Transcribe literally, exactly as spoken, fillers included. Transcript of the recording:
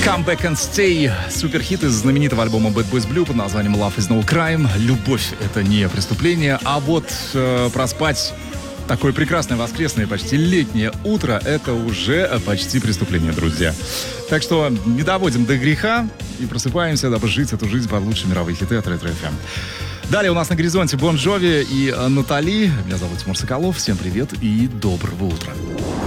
Come Back and Stay. Суперхит из знаменитого альбома Bad Boys Blue под названием Love is no crime. Любовь — это не преступление. А вот э, проспать такое прекрасное воскресное, почти летнее утро — это уже почти преступление, друзья. Так что не доводим до греха и просыпаемся, дабы жить эту жизнь под лучшие мировые хиты от Ретро эф эм. Далее у нас на горизонте Бон Джови и Натали. Меня зовут Тимур Соколов. Всем привет и доброго утра.